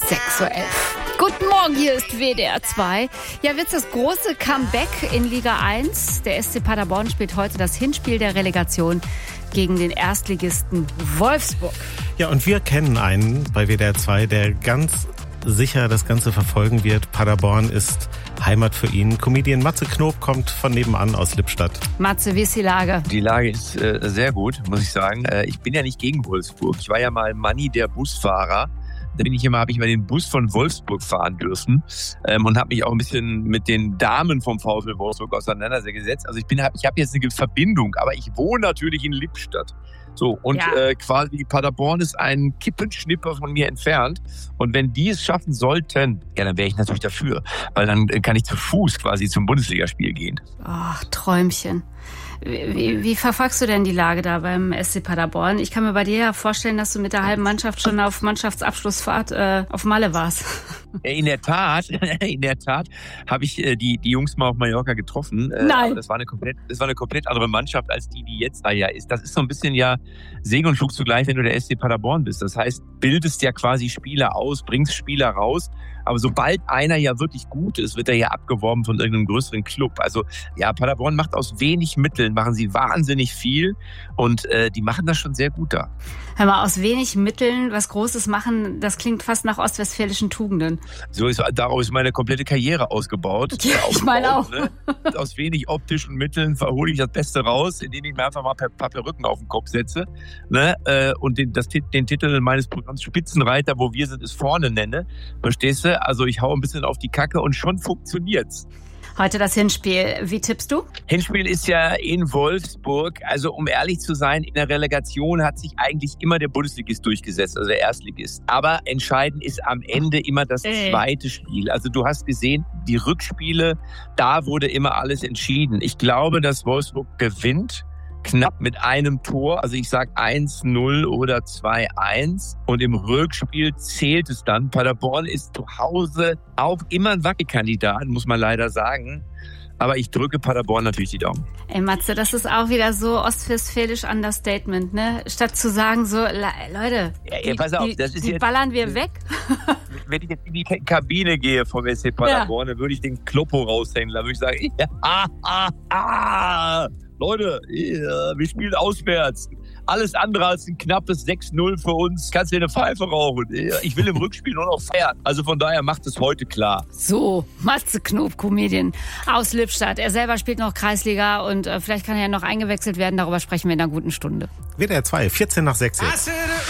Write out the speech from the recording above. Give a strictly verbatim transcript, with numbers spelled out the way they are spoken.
sechs Uhr elf. Guten Morgen, hier ist W D R zwei. Ja, wird's das große Comeback in Liga eins? Der S C Paderborn spielt heute das Hinspiel der Relegation gegen den Erstligisten Wolfsburg. Ja, und wir kennen einen bei W D R zwei, der ganz sicher das Ganze verfolgen wird. Paderborn ist Heimat für ihn. Comedian Matze Knob kommt von nebenan aus Lippstadt. Matze, wie ist die Lage? Die Lage ist äh, sehr gut, muss ich sagen. Äh, ich bin ja nicht gegen Wolfsburg. Ich war ja mal Manni, der Busfahrer. Da bin ich immer, habe ich mal den Bus von Wolfsburg fahren dürfen ähm, und habe mich auch ein bisschen mit den Damen vom VfL Wolfsburg auseinandergesetzt. Also ich bin, ich habe jetzt eine Verbindung, aber ich wohne natürlich in Lippstadt. So, und ja. äh, quasi Paderborn ist ein Kippenschnipper von mir entfernt. Und wenn die es schaffen sollten, ja, dann wäre ich natürlich dafür. Weil dann kann ich zu Fuß quasi zum Bundesligaspiel gehen. Ach, Träumchen. Wie, wie, wie verfolgst du denn die Lage da beim S C Paderborn? Ich kann mir bei dir ja vorstellen, dass du mit der halben Mannschaft schon auf Mannschaftsabschlussfahrt äh, auf Malle warst. In der Tat, in der Tat habe ich äh, die die Jungs mal auf Mallorca getroffen. Äh, Nein. Aber das war eine komplett, das war eine komplett andere Mannschaft als die, die jetzt da ja ist. Das ist so ein bisschen ja Segen und Fluch zugleich, wenn du der S C Paderborn bist. Das heißt, bildest ja quasi Spieler aus, bringst Spieler raus. Aber sobald einer ja wirklich gut ist, wird er ja abgeworben von irgendeinem größeren Club. Also ja, Paderborn macht aus wenig Mitteln, machen sie wahnsinnig viel und äh, die machen das schon sehr gut da. Hör mal, aus wenig Mitteln was Großes machen, das klingt fast nach ostwestfälischen Tugenden. So ist, darauf ist meine komplette Karriere ausgebaut. Ja, ich meine auch. Ne? Aus wenig optischen Mitteln hole ich das Beste raus, indem ich mir einfach mal ein paar Perücken auf den Kopf setze, ne? äh, und den, das, den Titel meines Programms Spitzenreiter, wo wir sind, ist vorne nenne. Verstehst du? Also ich hau ein bisschen auf die Kacke und schon funktioniert's. Heute das Hinspiel. Wie tippst du? Hinspiel ist ja in Wolfsburg. Also um ehrlich zu sein, in der Relegation hat sich eigentlich immer der Bundesligist durchgesetzt, also der Erstligist. Aber entscheidend ist am Ende immer das zweite Spiel. Also du hast gesehen, die Rückspiele, da wurde immer alles entschieden. Ich glaube, dass Wolfsburg gewinnt. Knapp mit einem Tor, also ich sag eins null oder zwei eins und im Rückspiel zählt es dann. Paderborn ist zu Hause auch immer ein Wackelkandidat, muss man leider sagen. Aber ich drücke Paderborn natürlich die Daumen. Ey Matze, das ist auch wieder so ostwestfälisch Understatement, ne? Statt zu sagen so, Leute, ja, ja, pass auf, das die, ist die jetzt, ballern wir weg. Wenn ich jetzt in die Kabine gehe vom S C Paderborn, ja. dann würde ich den Kloppo raushängen. Da würde ich sagen, ja, ah, ah, ah. Leute, wir spielen auswärts. Alles andere als ein knappes sechs null für uns. Kannst du dir eine Pfeife rauchen. Ich will im Rückspiel nur noch feiern. Also von daher macht es heute klar. So, Matze Knob, Comedian aus Lippstadt. Er selber spielt noch Kreisliga und äh, vielleicht kann er ja noch eingewechselt werden. Darüber sprechen wir in einer guten Stunde. W D R zwei, vierzehn nach sechs jetzt.